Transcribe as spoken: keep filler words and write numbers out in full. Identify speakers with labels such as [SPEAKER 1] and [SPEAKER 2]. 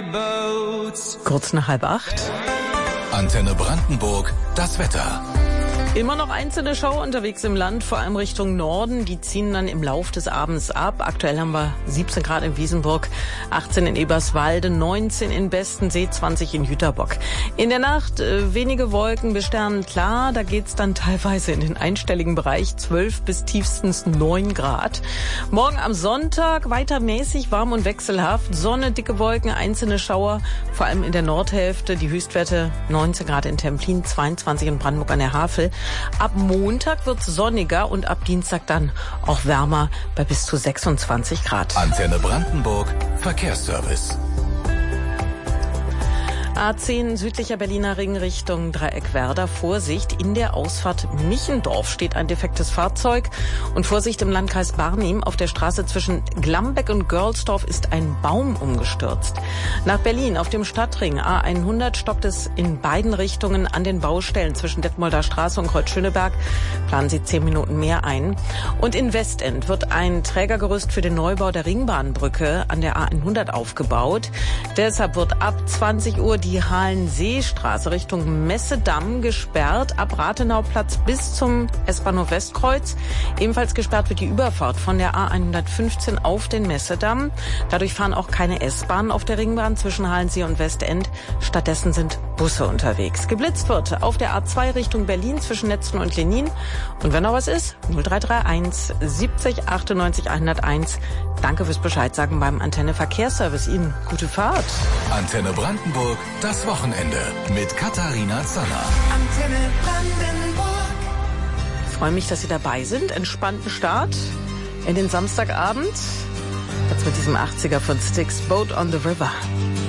[SPEAKER 1] Kurz nach halb acht.
[SPEAKER 2] Antenne Brandenburg, das Wetter.
[SPEAKER 1] Immer noch einzelne Schauer unterwegs im Land, vor allem Richtung Norden. Die ziehen dann im Lauf des Abends ab. Aktuell haben wir siebzehn Grad in Wiesenburg, achtzehn in Eberswalde, neunzehn in Bestensee, zwanzig in Jüterbock. In der Nacht äh, wenige Wolken, bis sternenklar. Da geht's dann teilweise in den einstelligen Bereich, zwölf bis tiefstens neun Grad. Morgen am Sonntag weiter mäßig warm und wechselhaft. Sonne, dicke Wolken, einzelne Schauer, vor allem in der Nordhälfte. Die Höchstwerte neunzehn Grad in Templin, zweiundzwanzig in Brandenburg an der Havel. Ab Montag wird's sonniger und ab Dienstag dann auch wärmer bei bis zu sechsundzwanzig Grad.
[SPEAKER 2] Antenne Brandenburg, Verkehrsservice.
[SPEAKER 1] A zehn südlicher Berliner Ring Richtung Dreieckwerder. Vorsicht, in der Ausfahrt Michendorf steht ein defektes Fahrzeug. Und Vorsicht im Landkreis Barnim, auf der Straße zwischen Glambeck und Görlsdorf ist ein Baum umgestürzt. Nach Berlin auf dem Stadtring A hundert stockt es in beiden Richtungen an den Baustellen zwischen Detmolder Straße und Kreuzschöneberg. Planen Sie zehn Minuten mehr ein. Und in Westend wird ein Trägergerüst für den Neubau der Ringbahnbrücke an der A hundert aufgebaut. Deshalb wird ab zwanzig Uhr die die Halenseestraße Richtung Messedamm gesperrt, ab Rathenauplatz bis zum S-Bahnhof Westkreuz. Ebenfalls gesperrt wird die Überfahrt von der A hundertfünfzehn auf den Messedamm. Dadurch fahren auch keine S-Bahnen auf der Ringbahn zwischen Halensee und Westend. Stattdessen sind Busse unterwegs. Geblitzt wird auf der A zwei Richtung Berlin zwischen Netzen und Lenin. Und wenn noch was ist, null drei drei eins siebzig achtundneunzig hunderteins. Danke fürs Bescheid sagen beim Antenne Verkehrsservice. Ihnen gute Fahrt.
[SPEAKER 2] Antenne Brandenburg, das Wochenende mit Katharina Zanner.
[SPEAKER 3] Antenne Brandenburg.
[SPEAKER 1] Ich freue mich, dass Sie dabei sind. Entspannten Start in den Samstagabend. Jetzt mit diesem achtziger von Styx, Boat on the River.